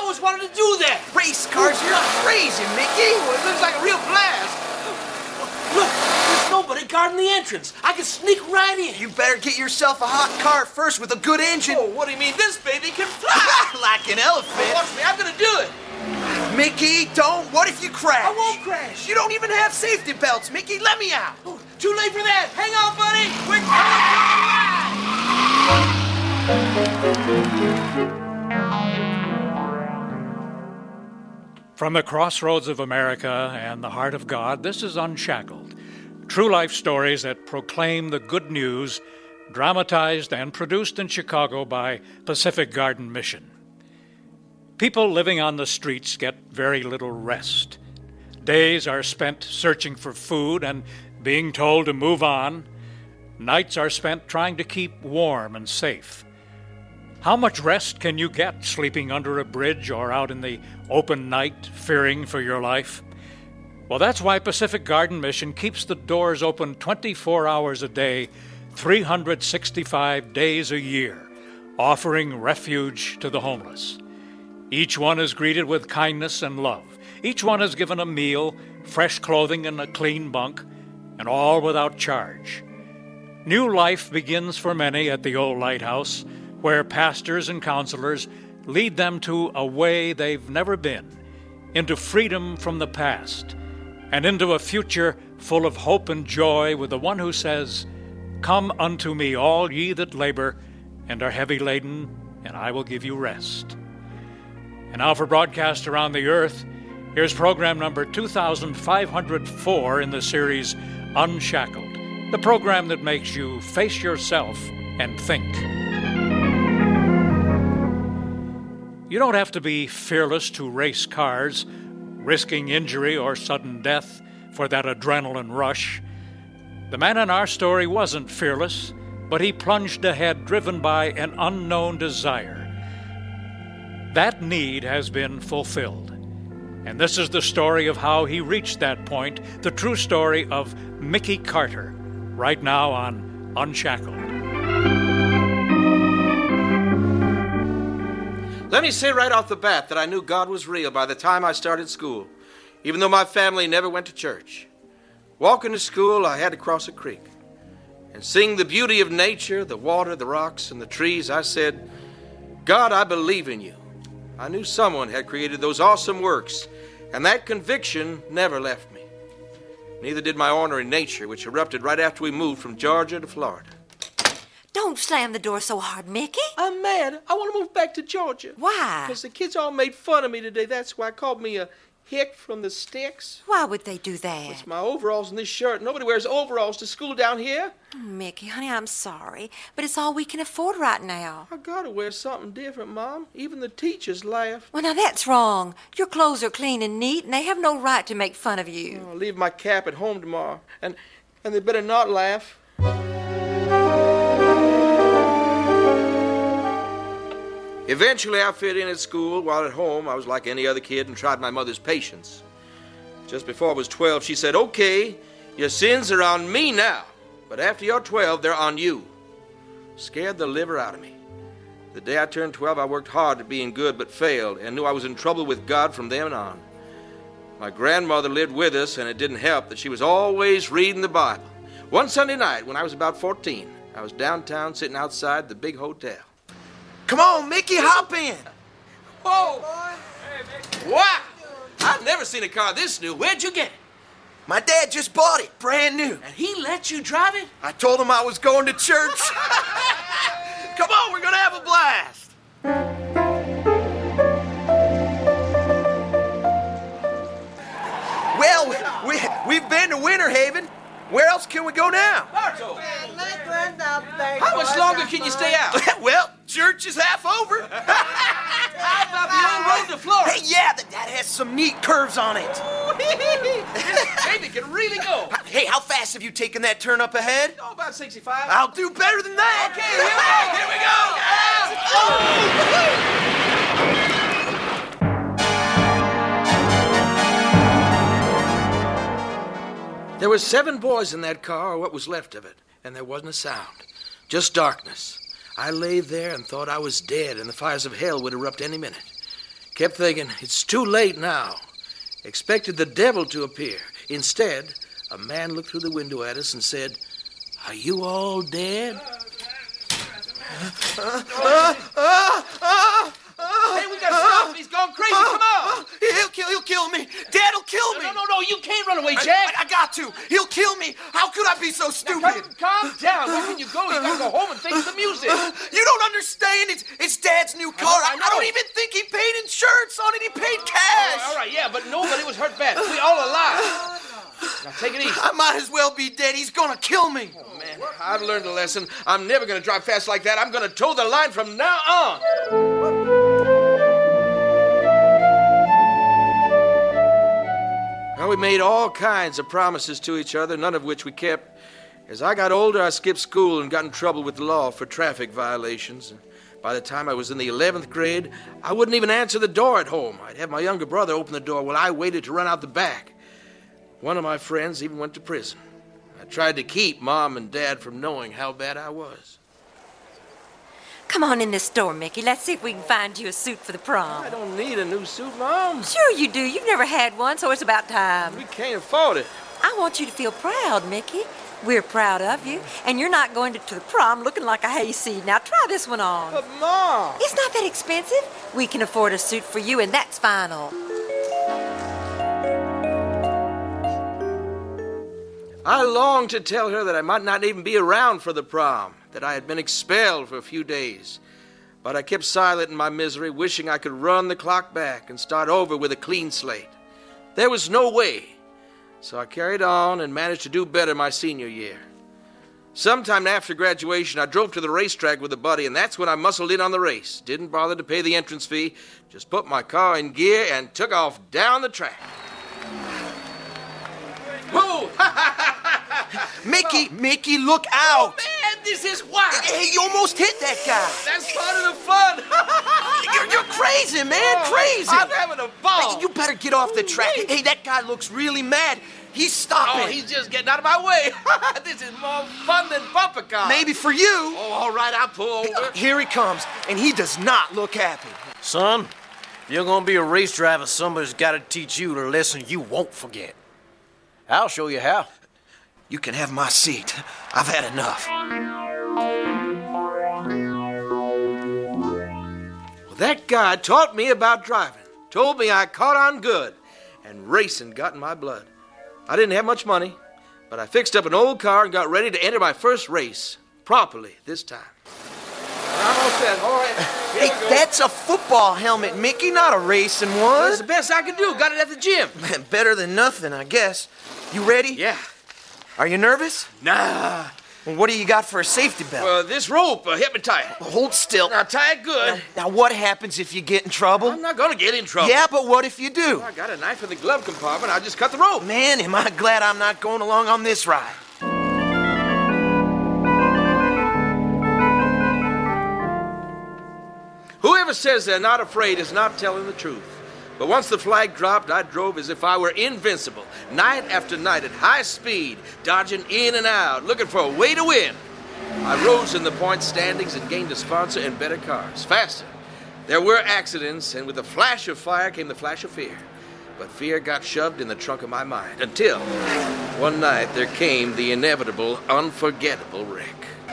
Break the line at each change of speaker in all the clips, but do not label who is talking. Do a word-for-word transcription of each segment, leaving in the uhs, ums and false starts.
always wanted to do that.
Race cars, you're crazy, Mickey.
Well, it looks like a real blast. Look, there's nobody guarding the entrance. I can sneak right in.
You better get yourself a hot car first with a good engine.
Oh, what do you mean? This baby can fly.
Like an elephant.
Watch me, I'm gonna do it.
Mickey, don't. What if you crash?
I won't crash.
You don't even have safety belts, Mickey. Let me out.
Oh, too late for that. Hang on, buddy. We're
From the crossroads of America and the heart of God, this is Unshackled. True life stories that proclaim the good news, dramatized and produced in Chicago by Pacific Garden Mission. People living on the streets get very little rest. Days are spent searching for food and being told to move on. Nights are spent trying to keep warm and safe. How much rest can you get sleeping under a bridge or out in the open night, fearing for your life? Well, that's why Pacific Garden Mission keeps the doors open twenty-four hours a day, three hundred sixty-five days a year, offering refuge to the homeless. Each one is greeted with kindness and love. Each one is given a meal, fresh clothing, and a clean bunk, and all without charge. New life begins for many at the old lighthouse, where pastors and counselors lead them to a way they've never been, into freedom from the past, and into a future full of hope and joy with the one who says, "Come unto me, all ye that labor and are heavy laden, and I will give you rest." And now for broadcast around the earth, here's program number two thousand five hundred four in the series Unshackled, the program that makes you face yourself and think. You don't have to be fearless to race cars, risking injury or sudden death for that adrenaline rush. The man in our story wasn't fearless, but he plunged ahead driven by an unknown desire. That need has been fulfilled. And this is the story of how he reached that point, the true story of Mickey Carter, right now on Unshackled.
Let me say right off the bat that I knew God was real by the time I started school, even though my family never went to church. Walking to school, I had to cross a creek. And seeing the beauty of nature, the water, the rocks, and the trees, I said, "God, I believe in you." I knew someone had created those awesome works, and that conviction never left me. Neither did my ornery nature, which erupted right after we moved from Georgia to Florida.
Don't slam the door so hard, Mickey.
I'm mad. I want to move back to Georgia.
Why?
Because the kids all made fun of me today. That's why I called me a hick from the sticks.
Why would they do that?
It's my overalls and this shirt. Nobody wears overalls to school down here.
Oh, Mickey, honey, I'm sorry, but it's all we can afford right now.
I gotta wear something different, Mom. Even the teachers laugh.
Well, now that's wrong. Your clothes are clean and neat, and they have no right to make fun of you.
I'll leave my cap at home tomorrow, and, and they better not laugh. Eventually, I fit in at school, while at home, I was like any other kid and tried my mother's patience. Just before I was twelve, she said, "Okay, your sins are on me now, but after you're twelve, they're on you." Scared the liver out of me. The day I turned twelve, I worked hard at being good, but failed, and knew I was in trouble with God from then on. My grandmother lived with us, and it didn't help that she was always reading the Bible. One Sunday night, when I was about fourteen, I was downtown sitting outside the big hotel.
Come on, Mickey, hop in.
Whoa! Hey, Mickey. Wow! I've never seen a car this new. Where'd you get it?
My dad just bought it, brand new.
And he let you drive it?
I told him I was going to church. Come on, we're gonna have a blast. Well, we, we've been to Winter Haven. Where else can we go now?
Barto! How much longer can you stay out?
Well, church is half over.
How about the old road to Florida?
Hey, yeah, that, that has some neat curves on it.
This baby can really go.
Hey, how fast have you taken that turn up ahead?
Oh, about sixty-five.
I'll do better than that.
Okay, here we go. Here we go. There were seven boys in that car, or what was left of it, and there wasn't a sound. Just darkness. I lay there and thought I was dead and the fires of hell would erupt any minute. Kept thinking, it's too late now. Expected the devil to appear. Instead, a man looked through the window at us and said, "Are you all dead?"
Uh, uh, uh, uh, uh,
Hey, we gotta stop him. He's gone crazy. Come on.
He'll kill, he'll kill me. Dad'll kill me.
No, no, no, you can't run away, Jack.
I, I got to. He'll kill me. How could I be so stupid?
Calm, calm down. Where can you go? You gotta go home and face the music.
Uh, you don't understand. It's it's Dad's new car.
I
I,
know.
I don't even think he paid insurance on it. He paid cash.
All right, yeah, but nobody was hurt bad. We all alive. Now, take it easy.
I might as well be dead. He's gonna kill me.
Oh, man, I've learned a lesson. I'm never gonna drive fast like that. I'm gonna toe the line from now on. Well, we made all kinds of promises to each other, none of which we kept. As I got older, I skipped school and got in trouble with the law for traffic violations. And by the time I was in the eleventh grade, I wouldn't even answer the door at home. I'd have my younger brother open the door while I waited to run out the back. One of my friends even went to prison. I tried to keep Mom and Dad from knowing how bad I was.
Come on in this store, Mickey. Let's see if we can find you a suit for the prom.
I don't need a new suit, Mom.
Sure you do. You've never had one, so it's about time.
We can't afford it.
I want you to feel proud, Mickey. We're proud of you, and you're not going to, to the prom looking like a hayseed. Now try this one on.
But, Mom...
It's not that expensive. We can afford a suit for you, and that's final.
I longed to tell her that I might not even be around for the prom, that I had been expelled for a few days. But I kept silent in my misery, wishing I could run the clock back and start over with a clean slate. There was no way. So I carried on and managed to do better my senior year. Sometime after graduation, I drove to the racetrack with a buddy, and that's when I muscled in on the race. Didn't bother to pay the entrance fee, just put my car in gear and took off down the track. Whoa!
Mickey, Mickey, look out!
Man, this is wild!
Hey, you almost hit that guy.
That's part of the fun!
You're, you're crazy, man, crazy.
I'm having a ball!
Hey, you better get off the track. Hey, that guy looks really mad. He's stopping.
Oh, he's just getting out of my way. This is more fun than bumper cars.
Maybe for you.
Oh, all right, I'll pull over.
Here he comes, and he does not look happy.
Son, if you're gonna be a race driver, somebody's gotta teach you the lesson you won't forget. I'll show you how.
You can have my seat. I've had enough.
Well, that guy taught me about driving. Told me I caught on good. And racing got in my blood. I didn't have much money, but I fixed up an old car and got ready to enter my first race. Properly this time. I'm all set. All right.
Hey, that's a football helmet, Mickey, not a racing one.
That's the best I can do. Got it at the gym.
Better than nothing, I guess. You ready?
Yeah.
Are you nervous?
Nah.
Well, what do you got for a safety belt?
Well, this rope uh, hit me tight.
Hold still.
Now tie it good.
Now, what happens if you get in trouble?
I'm not gonna get in trouble.
Yeah, but what if you do?
I got a knife in the glove compartment. I'll just cut the rope.
Man, am I glad I'm not going along on this ride.
Whoever says they're not afraid is not telling the truth. But once the flag dropped, I drove as if I were invincible, night after night at high speed, dodging in and out, looking for a way to win. I rose in the point standings and gained a sponsor and better cars, faster. There were accidents, and with the flash of fire came the flash of fear. But fear got shoved in the trunk of my mind, until one night there came the inevitable, unforgettable wreck.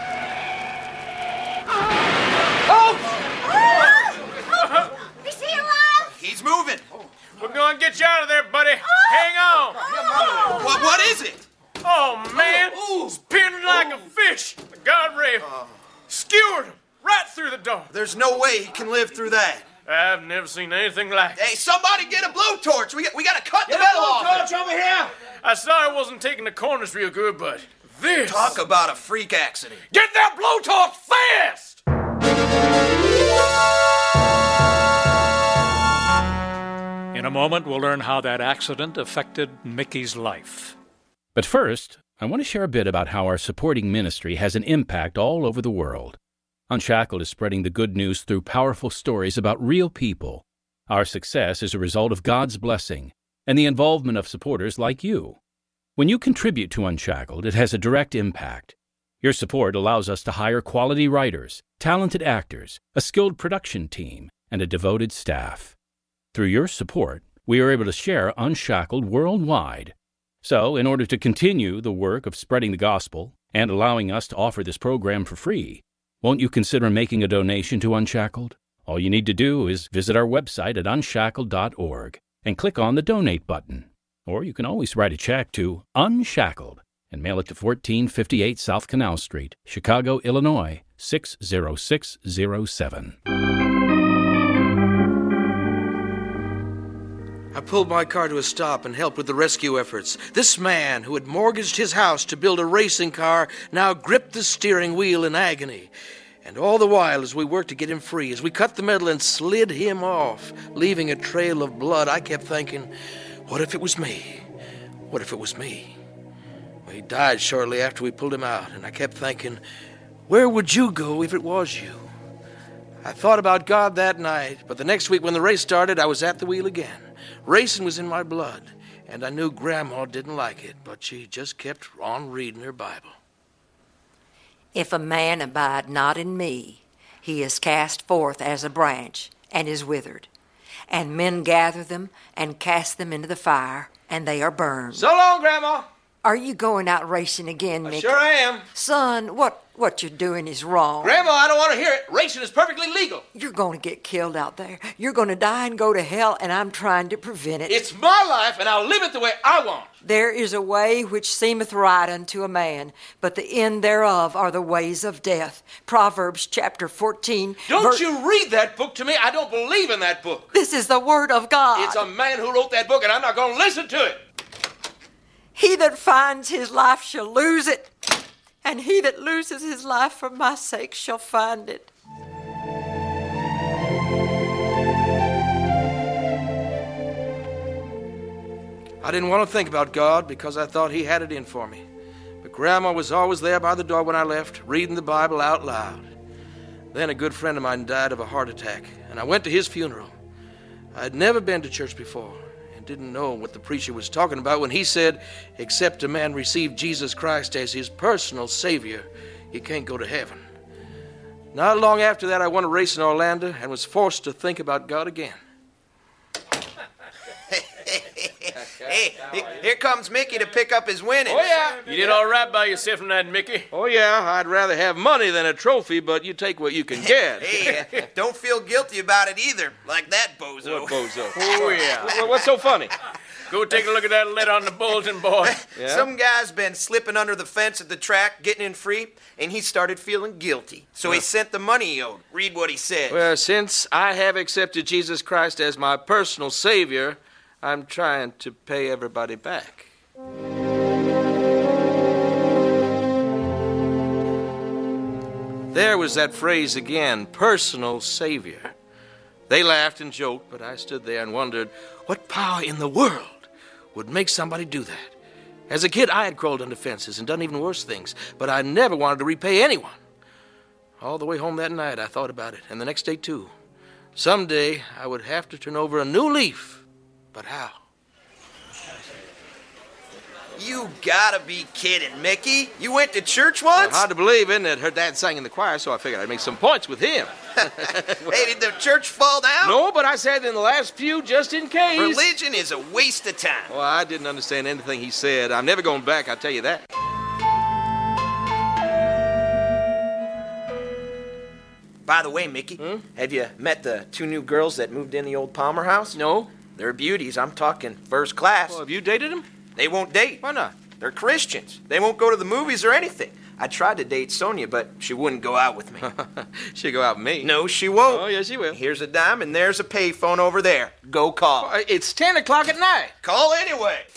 Is he alive?
He's moving.
We're gonna get you out of there, buddy. Hang on.
What, what is it?
Oh, man. It's pinned like a fish. The guardrail. Skewered him right through the door.
There's no way he can live through that.
I've never seen anything like it.
Hey, somebody get a blowtorch. We got, we got to cut the metal off.
over here!
I saw I wasn't taking the corners real good, but this...
Talk about a freak accident.
Get that blowtorch fast!
In a moment, we'll learn how that accident affected Mickey's life.
But first, I want to share a bit about how our supporting ministry has an impact all over the world. Unshackled is spreading the good news through powerful stories about real people. Our success is a result of God's blessing and the involvement of supporters like you. When you contribute to Unshackled, it has a direct impact. Your support allows us to hire quality writers, talented actors, a skilled production team, and a devoted staff. Through your support, we are able to share Unshackled worldwide. So, in order to continue the work of spreading the gospel and allowing us to offer this program for free, won't you consider making a donation to Unshackled? All you need to do is visit our website at unshackled dot org and click on the Donate button. Or you can always write a check to Unshackled and mail it to fourteen fifty-eight South Canal Street, Chicago, Illinois, six zero six zero seven.
I pulled my car to a stop and helped with the rescue efforts. This man, who had mortgaged his house to build a racing car, now gripped the steering wheel in agony. And all the while, as we worked to get him free, as we cut the metal and slid him off, leaving a trail of blood, I kept thinking, what if it was me? What if it was me? Well, he died shortly after we pulled him out, and I kept thinking, where would you go if it was you? I thought about God that night, but the next week when the race started, I was at the wheel again. Racing was in my blood, and I knew Grandma didn't like it, but she just kept on reading her Bible.
If a man abide not in me, he is cast forth as a branch and is withered. And men gather them and cast them into the fire, and they are burned.
So long, Grandma.
Are you going out racing again,
I
Mickey?
sure I am.
Son, what, what you're doing is wrong.
Grandma, I don't want to hear it. Racing is perfectly legal.
You're going to get killed out there. You're going to die and go to hell, and I'm trying to prevent it.
It's my life, and I'll live it the way I want.
There is a way which seemeth right unto a man, but the end thereof are the ways of death. Proverbs chapter fourteen.
Don't
ver-
you read that book to me. I don't believe in that book.
This is the word of God.
It's a man who wrote that book, and I'm not going to listen to it.
He that finds his life shall lose it, and he that loses his life for my sake shall find it.
I didn't want to think about God because I thought he had it in for me. But Grandma was always there by the door when I left, reading the Bible out loud. Then a good friend of mine died of a heart attack, and I went to his funeral. I'd never been to church before and didn't know what the preacher was talking about when he said, except a man receive Jesus Christ as his personal Savior, he can't go to heaven. Not long after that, I won a race in Orlando and was forced to think about God again.
Hey, here comes Mickey to pick up his winnings.
Oh, yeah.
You did all right by yourself in that, Mickey.
Oh, yeah, I'd rather have money than a trophy, but you take what you can get.
Hey, uh, don't feel guilty about it either, like that bozo.
What bozo?
Oh, yeah.
Well, what's so funny?
Go take a look at that letter on the bulletin board.
Yeah?
Some guy's been slipping under the fence at the track, getting in free, and he started feeling guilty. So he sent the money he owed. Read what he said.
Well, since I have accepted Jesus Christ as my personal Savior, I'm trying to pay everybody back. There was that phrase again, personal Savior. They laughed and joked, but I stood there and wondered what power in the world would make somebody do that. As a kid, I had crawled under fences and done even worse things, but I never wanted to repay anyone. All the way home that night, I thought about it, and the next day, too. Someday, I would have to turn over a new leaf. But how?
You gotta be kidding, Mickey. You went to church once?
Hard to believe, isn't it? Her dad sang in the choir, so I figured I'd make some points with him.
Hey, did the church fall down?
No, but I said in the last few, just in case.
Religion is a waste of time.
Well, I didn't understand anything he said. I'm never going back, I'll tell you that.
By the way, Mickey,
Hmm?
have you met the two new girls that moved in the old Palmer house?
No?
They're beauties. I'm talking first class.
Well, have you dated him?
They won't date.
Why not?
They're Christians. They won't go to the movies or anything. I tried to date Sonia, but she wouldn't go out with me.
She'll go out with me.
No, she won't.
Oh, yes, she will.
Here's a dime, and there's a payphone over there. Go call.
It's ten o'clock at night.
Call anyway.